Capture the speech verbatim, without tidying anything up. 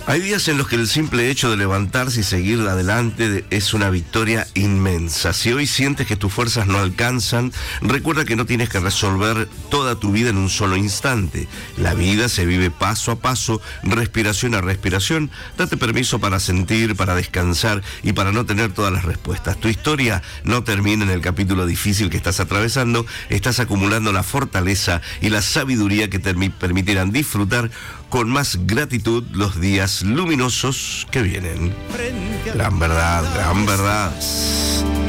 Hay días en los que el simple hecho de levantarse y seguir adelante es una victoria inmensa. Si hoy sientes que tus fuerzas no alcanzan, recuerda que no tienes que resolver toda tu vida en un solo instante. La vida se vive paso a paso, respiración a respiración. Date permiso para sentir, para descansar y para no tener todas las respuestas. Tu historia no termina en el capítulo difícil que estás atravesando. Estás acumulando la fortaleza y la sabiduría que te permitirán disfrutar con más gratitud los días luminosos que vienen. Gran verdad, gran verdad.